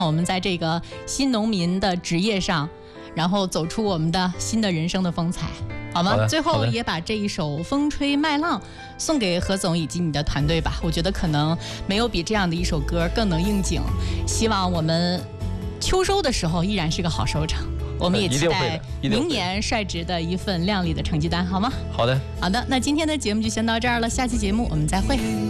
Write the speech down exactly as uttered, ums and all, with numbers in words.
我们在这个新农民的职业上，然后走出我们的新的人生的风采，好吗？ 好最后也把这一首《风吹麦浪》送给何总以及你的团队吧。我觉得可能没有比这样的一首歌更能应景。希望我们秋收的时候依然是个好收成。我们也期待明年率直的一份亮丽的成绩单，好吗？ 好的， 好的。那今天的节目就先到这儿了，下期节目我们再会。